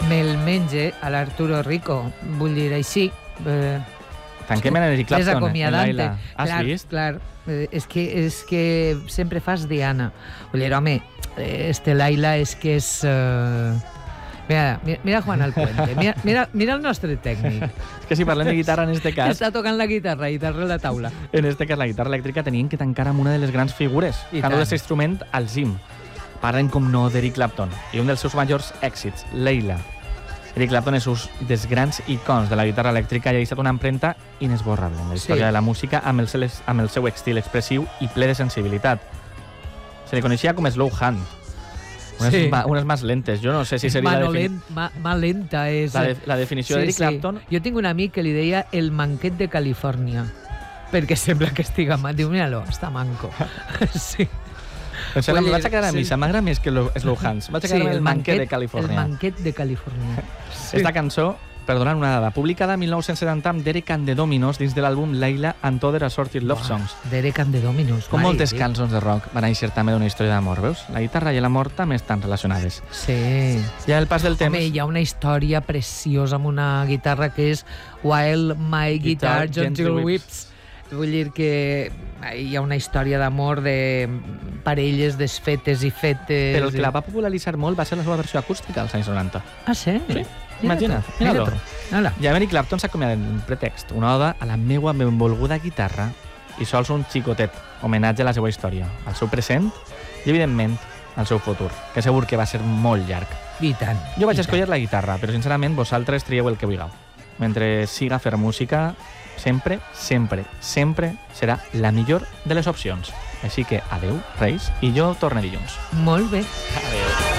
me'l menge a l'Arturo Rico. Vull dir, així... Tanquem en Eric Clapton, desacomiadante. Laila. Has vist? Clar, és que sempre fas Diana. Vull dir, home, Laila és que és... Mira Juan Alpuente, mira el nostre tècnic. És que si parlem de guitarra en este cas... Està tocant la guitarra a la taula. En este cas, la guitarra elèctrica tenien que tancar amb una de les grans figures que han dut aquest instrument al cim. Parlen, com no, d'Eric Clapton i un dels seus majors èxits, Leila. Eric Clapton és un dels grans icons de la guitarra elèctrica i ha deixat una empremta inesborrable en la història de la música amb el seu estil expressiu i ple de sensibilitat. Se li coneixia com Slow Hand. Unes más lentes. Jo no sé si seria Mà lenta és... La definició d'Eric Clapton. Jo tinc un amic que li deia el manquet de Califòrnia, perquè sembla que estiga mal. Diu, mira-lo, està manco. Sí. Em vaig a quedar a mi, m'agrada més que Slow Hands. Vaig a quedar el manquet de Califòrnia. El manquet de Califòrnia. Esta cançó, perdonant una dada, publicada en 1970 amb Derek and the Dominos dins de l'àlbum Leila and Other Assorted Love Songs. Derek and the Dominos. Com moltes cançons de rock van néixer també d'una història d'amor, veus? La guitarra i l'amor també estan relacionades. Sí. Ja el pas del temps... Home, hi ha una història preciosa amb una guitarra que és While My Guitar Gently Weeps. Vull dir que hi ha una història d'amor de parelles desfetes i fetes... Però el que la va popularitzar molt va ser la seva versió acústica als anys 90. Ah, sí? Sí. Imagina't, mira-lo. I Eric Clapton s'ha acomiadat en un pretext, una oda a la meua benvolguda guitarra i sols un xicotet homenatge a la seva història, al seu present i, evidentment, al seu futur, que segur que va ser molt llarg. I tant. Jo vaig escollir la guitarra, però, sincerament, vosaltres trieu el que vulgueu. Mentre siga fer música, sempre, sempre, sempre serà la millor de les opcions. Així que adeu, Reis, i jo torne dilluns. Molt bé. Adeu.